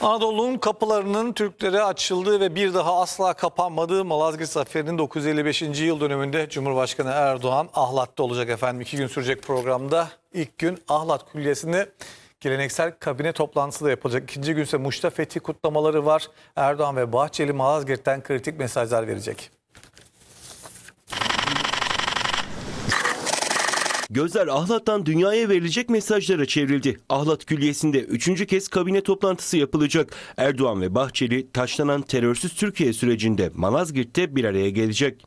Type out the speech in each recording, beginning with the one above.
Anadolu'nun kapılarının Türklere açıldığı ve bir daha asla kapanmadığı Malazgirt Zaferi'nin 955. yıl dönümünde Cumhurbaşkanı Erdoğan Ahlat'ta olacak efendim. 2 gün sürecek programda ilk gün Ahlat Külliyesi'nde geleneksel kabine toplantısı da yapılacak. İkinci günse Muş'ta fethi kutlamaları var. Erdoğan ve Bahçeli Malazgirt'ten kritik mesajlar verecek. Gözler Ahlat'tan dünyaya verilecek mesajlara çevrildi. Ahlat Külliyesi'nde 3. kez kabine toplantısı yapılacak. Erdoğan ve Bahçeli taşlanan terörsüz Türkiye sürecinde Malazgirt'te bir araya gelecek.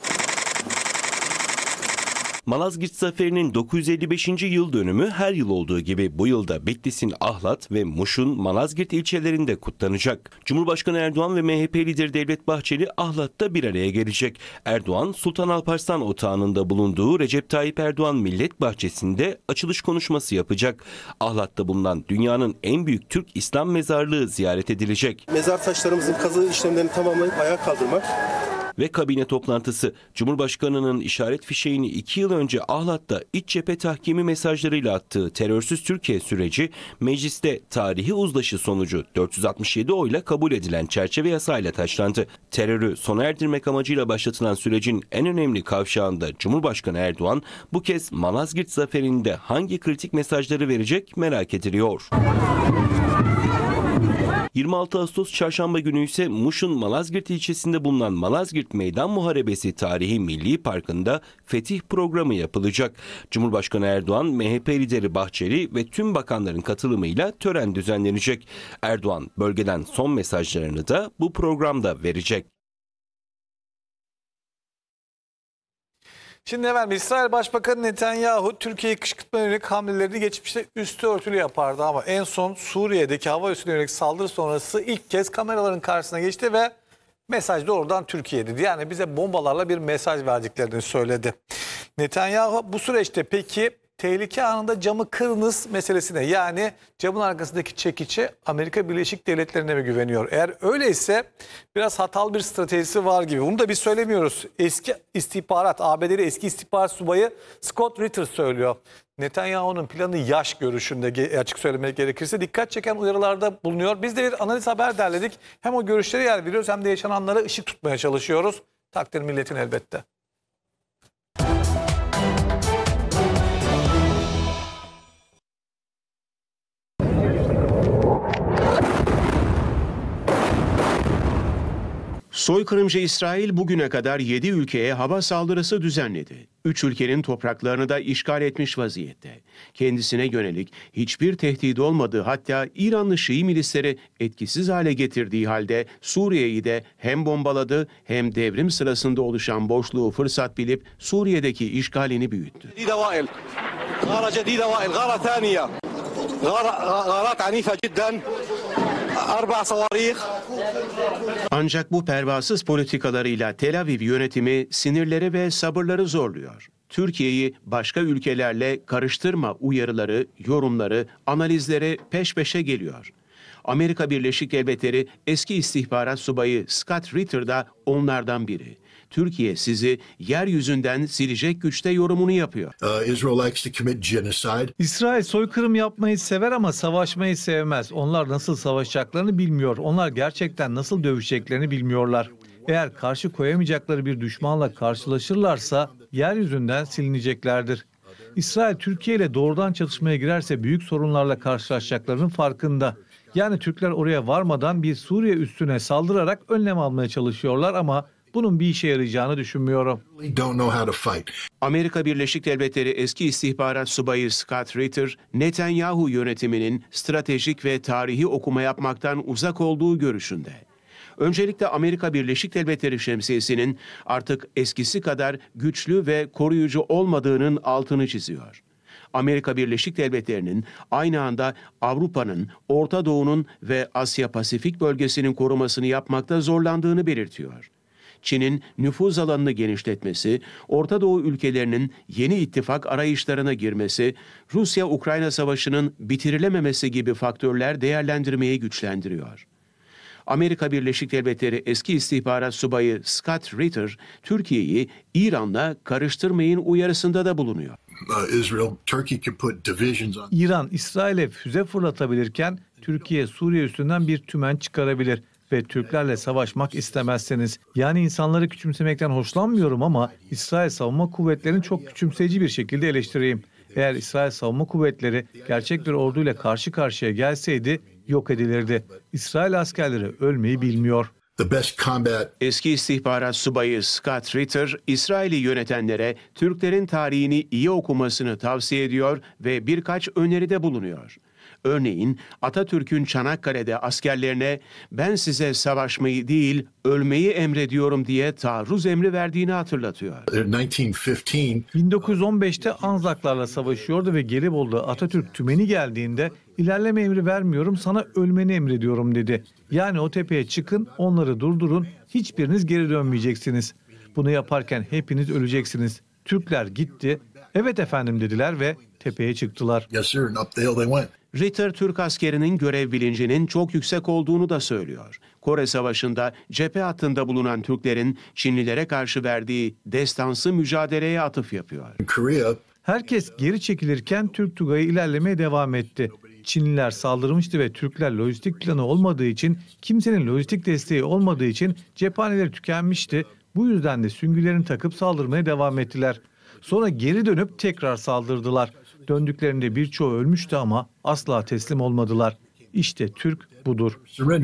Malazgirt Zaferi'nin 955. yıl dönümü her yıl olduğu gibi bu yılda Bitlis'in Ahlat ve Muş'un Malazgirt ilçelerinde kutlanacak. Cumhurbaşkanı Erdoğan ve MHP lideri Devlet Bahçeli Ahlat'ta bir araya gelecek. Erdoğan, Sultan Alparslan Otağı'nda bulunduğu Recep Tayyip Erdoğan Millet Bahçesi'nde açılış konuşması yapacak. Ahlat'ta bulunan dünyanın en büyük Türk İslam mezarlığı ziyaret edilecek. Mezar taşlarımızın kazı işlemlerini tamamlayıp ayağa kaldırmak. Ve kabine toplantısı. Cumhurbaşkanının işaret fişeğini 2 yıl önce Ahlat'ta iç cephe tahkimi mesajlarıyla attığı terörsüz Türkiye süreci mecliste tarihi uzlaşı sonucu 467 oyla kabul edilen çerçeve yasayla taşlandı. Terörü sona erdirmek amacıyla başlatılan sürecin en önemli kavşağında Cumhurbaşkanı Erdoğan bu kez Malazgirt Zaferi'nde hangi kritik mesajları verecek merak ediliyor. 26 Ağustos Çarşamba günü ise Muş'un Malazgirt ilçesinde bulunan Malazgirt Meydan Muharebesi Tarihi Milli Parkı'nda fetih programı yapılacak. Cumhurbaşkanı Erdoğan, MHP lideri Bahçeli ve tüm bakanların katılımıyla tören düzenlenecek. Erdoğan bölgeden son mesajlarını da bu programda verecek. Şimdi efendim İsrail Başbakanı Netanyahu Türkiye'yi kışkırtmaya yönelik hamlelerini geçmişte üstü örtülü yapardı ama en son Suriye'deki hava üssüne yönelik saldırı sonrası ilk kez kameraların karşısına geçti ve mesaj doğrudan Türkiye dedi. Yani bize bombalarla bir mesaj verdiklerini söyledi. Netanyahu bu süreçte peki tehlike anında camı kırınız meselesine, yani camın arkasındaki çekiçe Amerika Birleşik Devletleri'ne mi güveniyor? Eğer öyleyse biraz hatalı bir stratejisi var gibi. Bunu da biz söylemiyoruz. Eski istihbarat, ABD'li eski istihbarat subayı Scott Ritter söylüyor. Netanyahu'nun planı yaş görüşünde, açık söylemek gerekirse dikkat çeken uyarılarda bulunuyor. Biz de bir analiz haber derledik. Hem o görüşlere yer veriyoruz hem de yaşananlara ışık tutmaya çalışıyoruz. Takdir milletin elbette. Soykırımcı İsrail bugüne kadar 7 ülkeye hava saldırısı düzenledi. 3 ülkenin topraklarını da işgal etmiş vaziyette. Kendisine yönelik hiçbir tehdit olmadığı, hatta İranlı Şii milisleri etkisiz hale getirdiği halde Suriye'yi de hem bombaladı hem devrim sırasında oluşan boşluğu fırsat bilip Suriye'deki işgalini büyüttü. Ancak bu pervasız politikalarıyla Tel Aviv yönetimi sinirleri ve sabırları zorluyor. Türkiye'yi başka ülkelerle karıştırma uyarıları, yorumları, analizleri peş peşe geliyor. Amerika Birleşik Devletleri eski istihbarat subayı Scott Ritter da onlardan biri. Türkiye sizi yeryüzünden silecek güçte yorumunu yapıyor. İsrail soykırım yapmayı sever ama savaşmayı sevmez. Onlar nasıl savaşacaklarını bilmiyor. Onlar gerçekten nasıl dövüşeceklerini bilmiyorlar. Eğer karşı koyamayacakları bir düşmanla karşılaşırlarsa yeryüzünden silineceklerdir. İsrail Türkiye ile doğrudan çatışmaya girerse büyük sorunlarla karşılaşacaklarının farkında. Yani Türkler oraya varmadan bir Suriye üssüne saldırarak önlem almaya çalışıyorlar ama bunun bir işe yarayacağını düşünmüyorum. Amerika Birleşik Devletleri eski istihbarat subayı Scott Ritter, Netanyahu yönetiminin stratejik ve tarihi okuma yapmaktan uzak olduğu görüşünde. Öncelikle Amerika Birleşik Devletleri şemsiyesinin artık eskisi kadar güçlü ve koruyucu olmadığının altını çiziyor. Amerika Birleşik Devletleri'nin aynı anda Avrupa'nın, Orta Doğu'nun ve Asya Pasifik bölgesinin korumasını yapmakta zorlandığını belirtiyor. Çin'in nüfuz alanını genişletmesi, Orta Doğu ülkelerinin yeni ittifak arayışlarına girmesi, Rusya-Ukrayna savaşının bitirilememesi gibi faktörler değerlendirmeyi güçlendiriyor. Amerika Birleşik Devletleri eski istihbarat subayı Scott Ritter, Türkiye'yi İran'la karıştırmayın uyarısında da bulunuyor. İran, İsrail'e füze fırlatabilirken Türkiye Suriye üstünden bir tümen çıkarabilir ve Türklerle savaşmak istemezseniz. Yani insanları küçümsemekten hoşlanmıyorum ama İsrail Savunma Kuvvetleri'ni çok küçümseyici bir şekilde eleştireyim. Eğer İsrail Savunma Kuvvetleri gerçek bir orduyla karşı karşıya gelseydi yok edilirdi. İsrail askerleri ölmeyi bilmiyor. Eski istihbarat subayı Scott Ritter, İsrail'i yönetenlere Türklerin tarihini iyi okumasını tavsiye ediyor ve birkaç öneride bulunuyor. Örneğin Atatürk'ün Çanakkale'de askerlerine "Ben size savaşmayı değil, ölmeyi emrediyorum" diye taarruz emri verdiğini hatırlatıyor. 1915'te Anzaklarla savaşıyordu ve Gelibolu'da Atatürk tümeni geldiğinde ilerleme emri vermiyorum, sana ölmeni emrediyorum dedi. Yani o tepeye çıkın, onları durdurun, hiçbiriniz geri dönmeyeceksiniz. Bunu yaparken hepiniz öleceksiniz. Türkler gitti, evet efendim dediler ve tepeye çıktılar. Ritter, Türk askerinin görev bilincinin çok yüksek olduğunu da söylüyor. Kore Savaşı'nda cephe hattında bulunan Türklerin Çinlilere karşı verdiği destansı mücadeleye atıf yapıyor. Herkes geri çekilirken Türk Tugayı ilerlemeye devam etti. Çinliler saldırmıştı ve Türkler lojistik planı olmadığı için, kimsenin lojistik desteği olmadığı için cephaneleri tükenmişti. Bu yüzden de süngülerini takıp saldırmaya devam ettiler. Sonra geri dönüp tekrar saldırdılar. Döndüklerinde birçoğu ölmüştü ama asla teslim olmadılar. İşte Türk budur.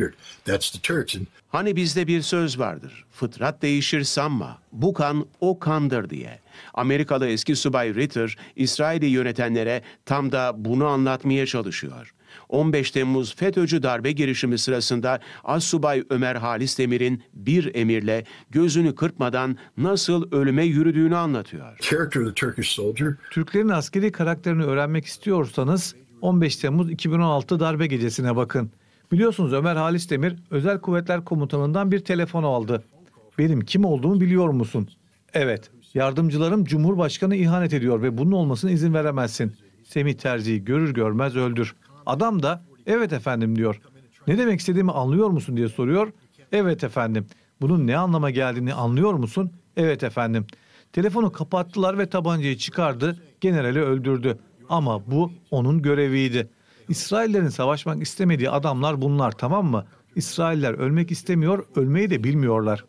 Hani bizde bir söz vardır, fıtrat değişir sanma, bu kan o kandır diye. Amerikalı eski subay Ritter, İsrail'i yönetenlere tam da bunu anlatmaya çalışıyor. 15 Temmuz FETÖ'cü darbe girişimi sırasında Assubay Ömer Halis Demir'in bir emirle gözünü kırpmadan nasıl ölüme yürüdüğünü anlatıyor. Türklerin askeri karakterini öğrenmek istiyorsanız 15 Temmuz 2016 darbe gecesine bakın. Biliyorsunuz Ömer Halis Demir Özel Kuvvetler Komutanı'ndan bir telefon aldı. Benim kim olduğumu biliyor musun? Evet. Yardımcılarım Cumhurbaşkanı ihanet ediyor ve bunun olmasına izin veremezsin. Semih Terzi'yi görür görmez öldür. Adam da evet efendim diyor. Ne demek istediğimi anlıyor musun diye soruyor. Evet efendim. Bunun ne anlama geldiğini anlıyor musun? Evet efendim. Telefonu kapattılar ve tabancayı çıkardı. Generali öldürdü. Ama bu onun göreviydi. İsraillerin savaşmak istemediği adamlar bunlar, tamam mı? İsrailler ölmek istemiyor, ölmeyi de bilmiyorlar.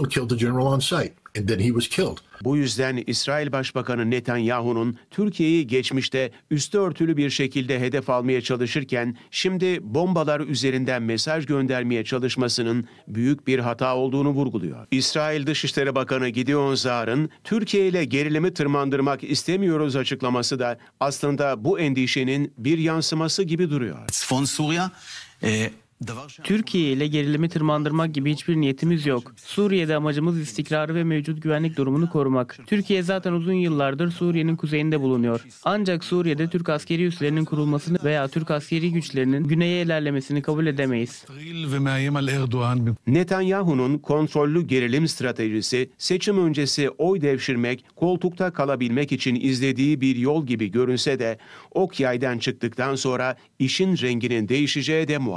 Bu yüzden İsrail Başbakanı Netanyahu'nun Türkiye'yi geçmişte üstü örtülü bir şekilde hedef almaya çalışırken şimdi bombalar üzerinden mesaj göndermeye çalışmasının büyük bir hata olduğunu vurguluyor. İsrail Dışişleri Bakanı Gideon Saar'ın Türkiye ile gerilimi tırmandırmak istemiyoruz açıklaması da aslında bu endişenin bir yansıması gibi duruyor. Türkiye ile gerilimi tırmandırmak gibi hiçbir niyetimiz yok. Suriye'de amacımız istikrarı ve mevcut güvenlik durumunu korumak. Türkiye zaten uzun yıllardır Suriye'nin kuzeyinde bulunuyor. Ancak Suriye'de Türk askeri üslerinin kurulmasını veya Türk askeri güçlerinin güneye ilerlemesini kabul edemeyiz. Netanyahu'nun kontrollü gerilim stratejisi seçim öncesi oy devşirmek, koltukta kalabilmek için izlediği bir yol gibi görünse de ok yaydan çıktıktan sonra işin renginin değişeceği de muhakkak.